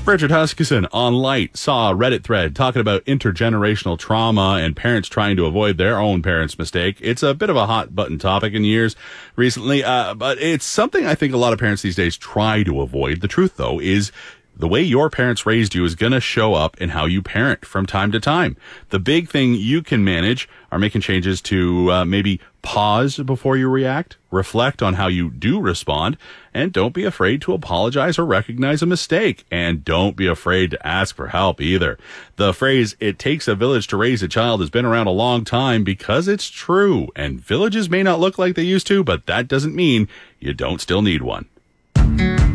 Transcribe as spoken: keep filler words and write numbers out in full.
Richard Huskisson on Light saw a Reddit thread talking about intergenerational trauma and parents trying to avoid their own parents' mistake. It's a bit of a hot button topic in years recently, uh, but it's something I think a lot of parents these days try to avoid. The truth, though, is the way your parents raised you is going to show up in how you parent from time to time. The big thing you can manage are making changes to uh, maybe pause before you react, reflect on how you do respond, and don't be afraid to apologize or recognize a mistake. And don't be afraid to ask for help either. The phrase, "it takes a village to raise a child," has been around a long time because it's true. And villages may not look like they used to, but that doesn't mean you don't still need one.